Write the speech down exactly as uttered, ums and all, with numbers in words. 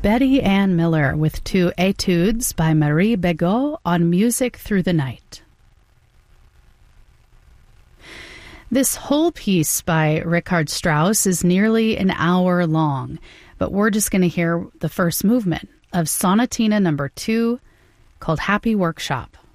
Betty Ann Miller with two etudes by Marie Begot on Music Through the Night. This whole piece by Richard Strauss is nearly an hour long, but we're just going to hear the first movement of Sonatina number two, called Happy Workshop.